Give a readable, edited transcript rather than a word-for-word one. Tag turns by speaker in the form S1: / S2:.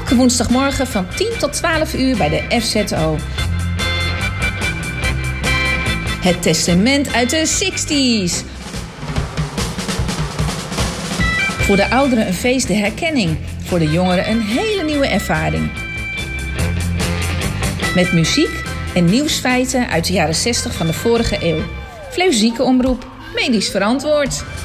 S1: Elke woensdagmorgen van 10 tot 12 uur bij de FZO. Het testament uit de 60's. Voor de ouderen een feest der herkenning. Voor de jongeren een hele nieuwe ervaring. Met muziek en nieuwsfeiten uit de jaren 60 van de vorige eeuw. Fleuzieke omroep, medisch verantwoord.